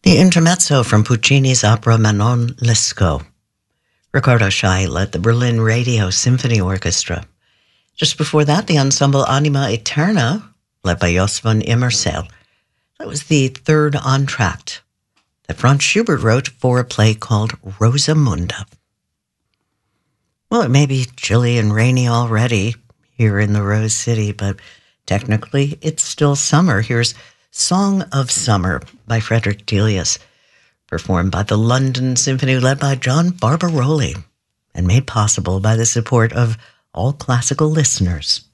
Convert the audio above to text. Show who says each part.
Speaker 1: The intermezzo from Puccini's opera Manon Lescaut. Riccardo Schai led the Berlin Radio Symphony Orchestra. Just before that, the ensemble Anima Eterna, led by Jos van Immersel. That was the third entr'acte that Franz Schubert wrote for a play called Rosamunda. Well, it may be chilly and rainy already here in the Rose City, but technically it's still summer. Here's Song of Summer by Frederick Delius, performed by the London Symphony led by John Barbaroli, and made possible by the support of all classical listeners.